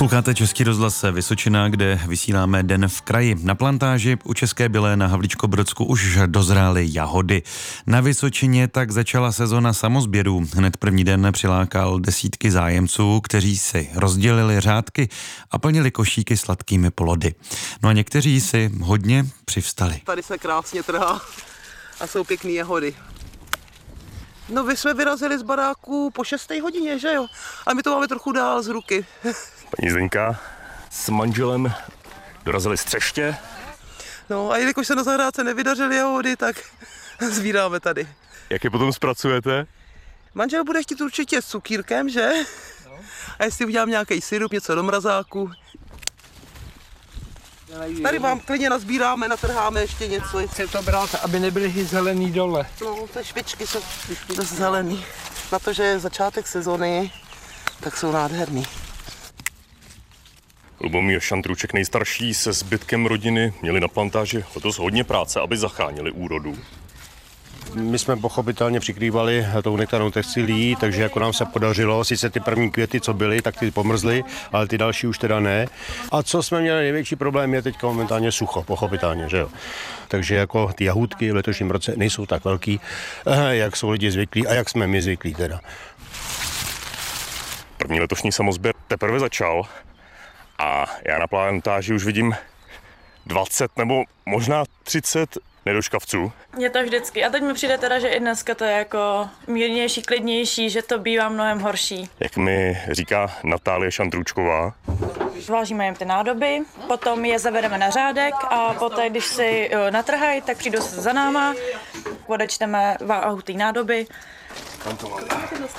Posloucháte Český rozhlas Vysočina, kde vysíláme Den v kraji. Na plantáži u České Bylé na Havlíčkobrodsku už dozrály jahody. Na Vysočině tak začala sezona samozběrů. Hned první den přilákal desítky zájemců, kteří si rozdělili řádky a plnili košíky sladkými plody. No a někteří si hodně přivstali. Tady se krásně trhá a jsou pěkný jahody. No my jsme vyrazili z baráku po 6. hodině, že jo? A my to máme trochu dál z ruky. Paní Zdenka s manželem dorazili z Třeště. No a jelikož se na zahrádce nevydařily jahody, tak sbíráme tady. Jak je potom zpracujete? Manžel bude chtít určitě s cukírkem, že? No. A jestli udělám nějaký syrup, něco do mrazáku. Tady vám klidně nazbíráme, natrháme ještě něco. Chce to brát, aby nebyly zelený dole. No, ty špičky jsou dost zelený. Na to, že je začátek sezony, tak jsou nádherný. Lubomír Šantrůček nejstarší se zbytkem rodiny měli na plantáži letos hodně práce, aby zachránili úrodu. My jsme pochopitelně přikrývali tou nektarnou textilí, takže jako nám se podařilo, sice ty první květy, co byly, tak ty pomrzly, ale ty další už teda ne. A co jsme měli největší problém je teď momentálně sucho, pochopitelně, že jo. Takže jako ty jahůdky v letošním roce nejsou tak velký, jak jsou lidi zvyklí a jak jsme my zvyklí teda. První letošní samozběr teprve začal a já na plantáži už vidím 20 nebo možná 30 nedoškavců. Je to vždycky. A teď mi přijde teda, že i dneska to je jako mírnější, klidnější, že to bývá mnohem horší. Jak mi říká Natálie Šantrůčková. Vážíme jim ty nádoby, potom je zavedeme na řádek a poté, když si natrhají, tak přijdou se za náma, odečteme váhu té nádoby. Kam to máme?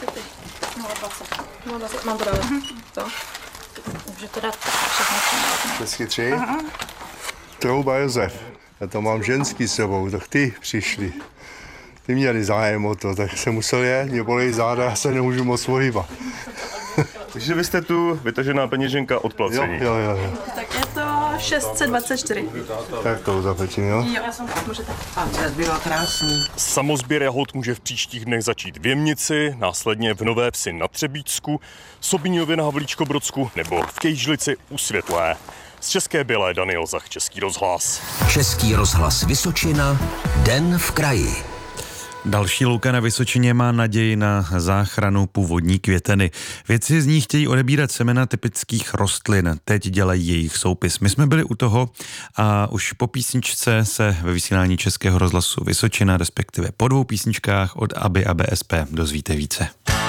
0,20. Mám to dále. To? Může to dát všechno. Česky 3. Trouba Josef. Já to mám ženský s sebou, tak ty přišli. Ty měli zájem o to, tak jsem musel jet, mě bolí záda, já se nemůžu moc pohýbat. Takže vy jste tu vytažená peněženka od placení. Jo. Tak je to 624. Tak to zapečím, jo? Jo, já jsem můžete. A dnes bylo krásný. Samozběr jahod může v příštích dnech začít v Jemnici, následně v Nové Vsi na Třebíčsku, Sobíňově na Havlíčkobrodsku nebo v Kejžlici u Světlé. Z České Bylé Daniel Zach, Český rozhlas. Český rozhlas Vysočina, Den v kraji. Další louka na Vysočině má naději na záchranu původní květeny. Vědci z ní chtějí odebírat semena typických rostlin. Teď dělají jejich soupis. My jsme byli u toho a už po písničce se ve vysílání Českého rozhlasu Vysočina, respektive po 2 písničkách od ABBA a BSP dozvíte více.